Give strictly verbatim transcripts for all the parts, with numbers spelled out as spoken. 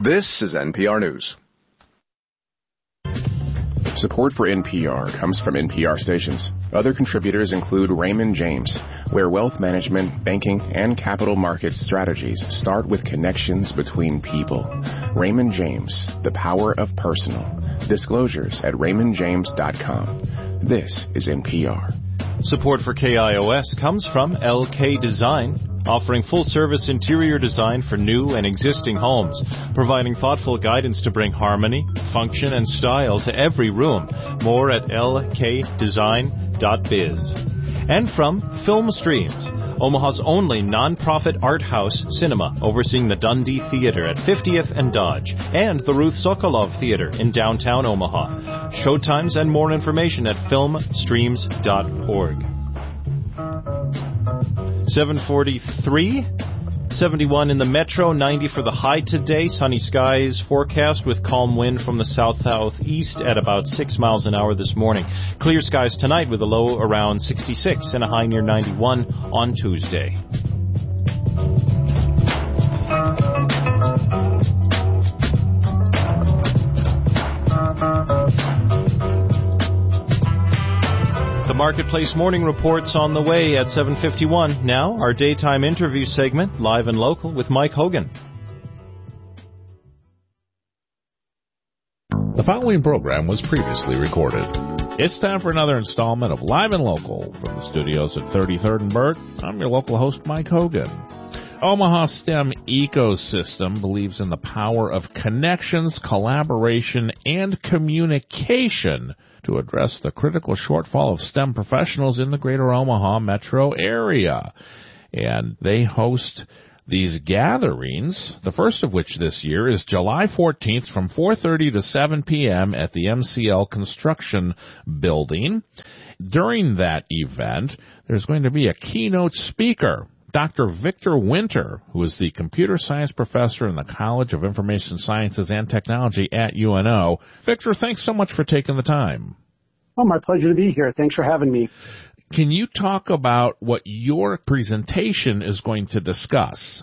This is N P R News. Support for N P R comes from N P R stations. Other contributors include Raymond James, where wealth management, banking, and capital markets strategies start with connections between people. Raymond James, the power of personal. Disclosures at raymond james dot com. This is N P R. Support for K I O S comes from L K Design, offering full-service interior design for new and existing homes, providing thoughtful guidance to bring harmony, function, and style to every room. More at l k design dot biz. And from Film Streams, Omaha's only non-profit art house cinema, overseeing the Dundee Theater at fiftieth and Dodge, and the Ruth Sokolov Theater in downtown Omaha. Showtimes and more information at film streams dot org. seven forty-three, seventy-one in the metro, ninety for the high today. Sunny skies forecast with calm wind from the south-southeast at about six miles an hour this morning. Clear skies tonight with a low around sixty-six and a high near ninety-one on Tuesday. The Marketplace Morning Report's on the way at seven fifty-one. Now, our daytime interview segment, live and local, with Mike Hogan. The following program was previously recorded. It's time for another installment of Live and Local from the studios at thirty-third and Burt. I'm your local host, Mike Hogan. Omaha STEM ecosystem believes in the power of connections, collaboration, and communication to address the critical shortfall of STEM professionals in the greater Omaha metro area. And they host these gatherings, the first of which this year is July fourteenth from four thirty to seven p.m. at the M C L Construction Building. During that event, there's going to be a keynote speaker, Doctor Victor Winter, who is the computer science professor in the College of Information Sciences and Technology at U N O. Victor, thanks so much for taking the time. Oh, my pleasure to be here. Thanks for having me. Can you talk about what your presentation is going to discuss?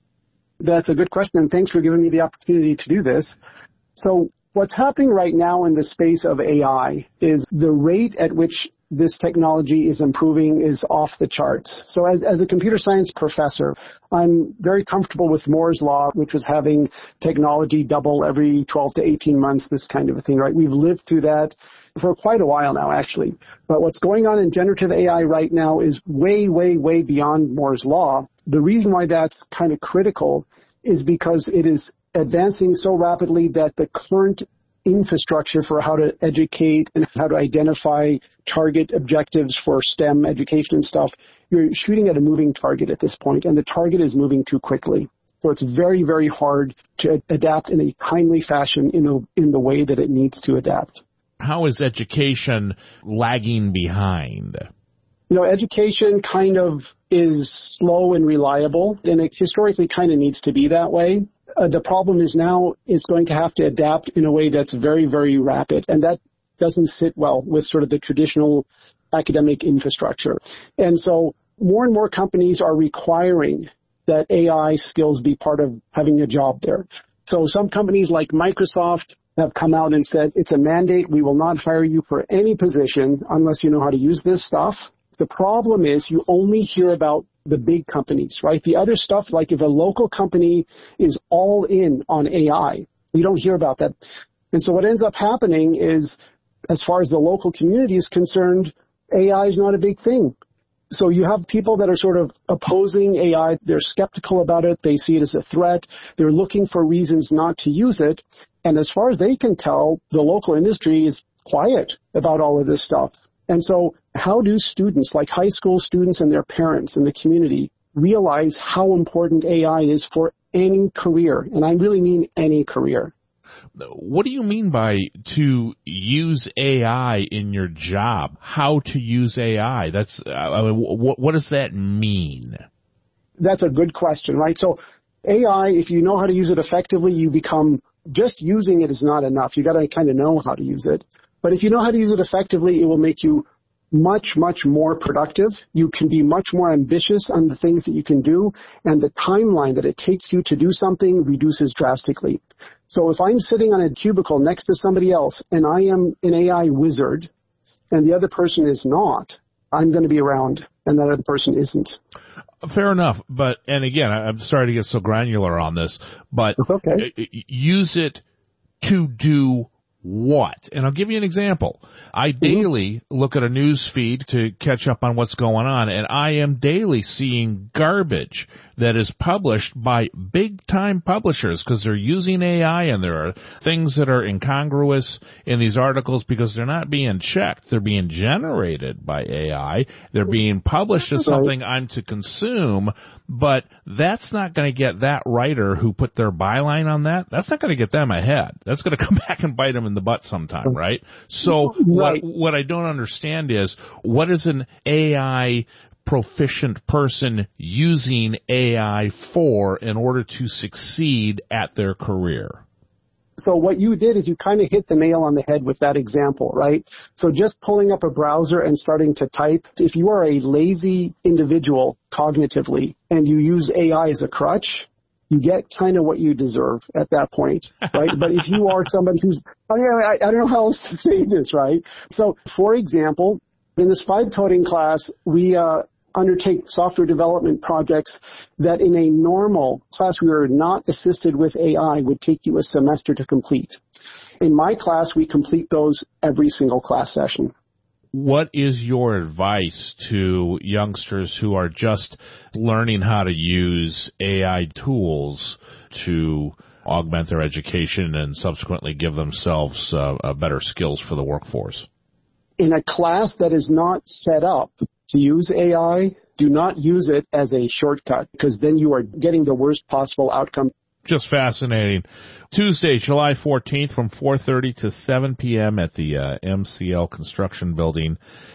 That's a good question, and thanks for giving me the opportunity to do this. So what's happening right now in the space of A I is the rate at which this technology is improving is off the charts. So as, as a computer science professor, I'm very comfortable with Moore's Law, which was having technology double every twelve to eighteen months, this kind of a thing, right? We've lived through that for quite a while now, actually. But what's going on in generative A I right now is way, way, way beyond Moore's Law. The reason why that's kind of critical is because it is advancing so rapidly that the current infrastructure for how to educate and how to identify target objectives for STEM education and stuff, you're shooting at a moving target at this point, and the target is moving too quickly. So it's very, very hard to adapt in a timely fashion in the, in the way that it needs to adapt. How is education lagging behind? You know, education kind of is slow and reliable, and it historically kind of needs to be that way. Uh, the problem is now it's going to have to adapt in a way that's very, very rapid, and that doesn't sit well with sort of the traditional academic infrastructure. And so more and more companies are requiring that A I skills be part of having a job there. So some companies like Microsoft have come out and said, it's a mandate, we will not hire you for any position unless you know how to use this stuff. The problem is you only hear about the big companies, right? The other stuff, like if a local company is all in on A I, you don't hear about that. And so what ends up happening is, as far as the local community is concerned, A I is not a big thing. So you have people that are sort of opposing A I. They're skeptical about it. They see it as a threat. They're looking for reasons not to use it. And as far as they can tell, the local industry is quiet about all of this stuff. And so how do students, like high school students and their parents and the community, realize how important A I is for any career? And I really mean any career. What do you mean by to use A I in your job? How to use A I? That's I mean, what, what does that mean? That's a good question, right? So A I, if you know how to use it effectively, you become, just using it is not enough. You got to kind of know how to use it. But if you know how to use it effectively, it will make you much, much more productive. You can be much more ambitious on the things that you can do, and the timeline that it takes you to do something reduces drastically. So if I'm sitting on a cubicle next to somebody else and I am an A I wizard and the other person is not, I'm going to be around and that other person isn't. Fair enough. But, and again, I'm sorry to get so granular on this, but okay. Use it to do what? And I'll give you an example. I daily look at a news feed to catch up on what's going on, and I am daily seeing garbage that is published by big-time publishers because they're using A I, and there are things that are incongruous in these articles because they're not being checked. They're being generated by A I. They're being published as something I'm to consume, but that's not going to get that writer who put their byline on that, that's not going to get them ahead. That's going to come back and bite them in the butt sometime, right? So right. what, what I don't understand is, what is an A I proficient person using A I for in order to succeed at their career? So what you did is you kind of hit the nail on the head with that example, right? So just pulling up a browser and starting to type, if you are a lazy individual cognitively and you use A I as a crutch, you get kind of what you deserve at that point, right? But if you are somebody who's, I, mean, I, I don't know how else to say this, right? So, for example, in this five coding class, we uh, undertake software development projects that in a normal class we are not assisted with A I would take you a semester to complete. In my class, we complete those every single class session. What is your advice to youngsters who are just learning how to use A I tools to augment their education and subsequently give themselves uh, better skills for the workforce? In a class that is not set up to use A I, do not use it as a shortcut, because then you are getting the worst possible outcome. Just fascinating. Tuesday, July fourteenth from four thirty to seven p.m. at the uh, M C L Construction Building